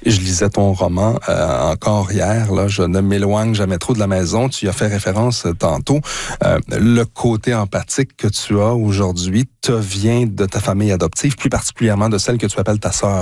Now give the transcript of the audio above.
Je lisais ton roman encore hier, là, je ne m'éloigne jamais trop de la maison. Tu y as fait référence tantôt. Le côté empathique que tu as aujourd'hui te vient de ta famille adoptive, plus particulièrement de celle que tu appelles ta sœur.